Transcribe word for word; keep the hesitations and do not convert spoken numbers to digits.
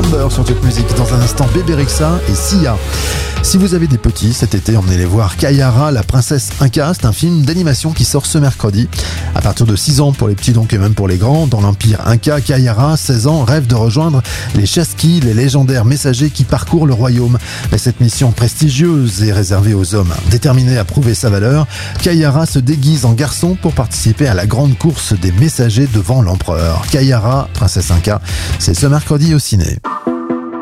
Number sur Top Music. Dans un instant, Bébé Rexha et Sia. Si vous avez des petits cet été, emmenez-les voir Kayara, la princesse Inca. C'est un film d'animation qui sort ce mercredi. À partir de six ans pour les petits donc et même pour les grands. Dans l'Empire Inca, Kayara, seize ans, rêve de rejoindre les Chasqui, les légendaires messagers qui parcourent le royaume. Mais cette mission prestigieuse est réservée aux hommes. Déterminés à prouver sa valeur, Kayara se déguise en garçon pour participer à la grande course des messagers devant l'empereur. Kayara, princesse Inca, c'est ce mercredi au ciné.